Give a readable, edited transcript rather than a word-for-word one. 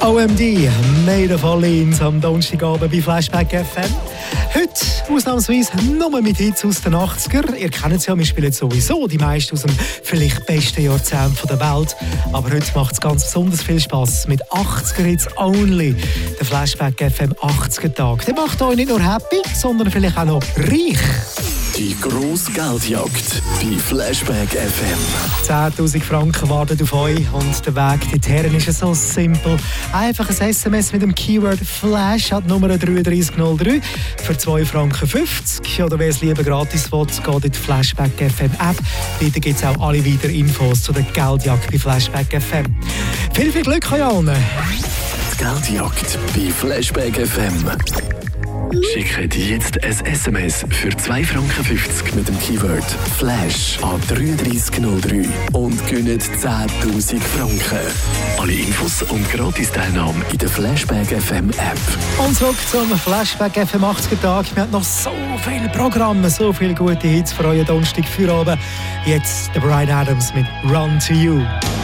OMD, Made of Orleans am Donnerstagabend bei Flashback FM. Heute ausnahmsweise nur mit Hits aus den 80er. Ihr kennt es ja, wir spielen sowieso die meisten aus dem vielleicht besten Jahrzehnt der Welt. Aber heute macht es ganz besonders viel Spass mit 80er Hits only. Der Flashback FM 80er Tag. Der macht euch nicht nur happy, sondern vielleicht auch noch reich. Die grosse Geldjagd bei Flashback FM. 10'000 Franken warten auf euch und der Weg dorthin ist so simpel. Einfach ein SMS mit dem Keyword Flash an die Nummer 3303 für 2,50 Franken. Oder wer es lieber gratis will, geht in die Flashback FM App. Dort gibt es auch alle weiteren Infos zu der Geldjagd bei Flashback FM. Viel Glück euch allen! Die Geldjagd bei Flashback FM. Schickt jetzt ein SMS für 2,50 Franken mit dem Keyword Flash an 3303 und gewinnt 10'000 Franken. Alle Infos und Gratis-Teilnahme in der Flashback FM App. Und zurück zum Flashback FM 80er Tag. Wir haben noch so viele Programme, so viele gute Hits für euren Donnerstag Feierabend. Jetzt der Bryan Adams mit Run to You.